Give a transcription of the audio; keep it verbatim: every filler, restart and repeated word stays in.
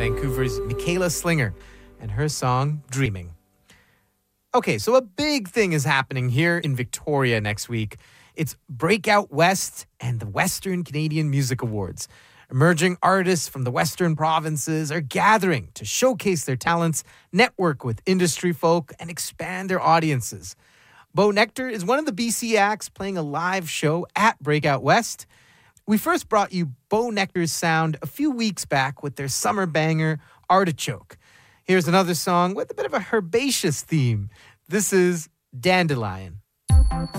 Vancouver's Michaela Slinger and her song Dreaming. Okay, so a big thing is happening here in Victoria next week. It's Breakout West and the Western Canadian Music Awards. Emerging artists from the Western provinces are gathering to showcase their talents, network with industry folk, and expand their audiences. Bo Nectar is one of the B C acts playing a live show at Breakout West. We first brought you Bo Nectar's sound a few weeks back with their summer banger, Artichoke. Here's another song with a bit of a herbaceous theme. This is Dandelion.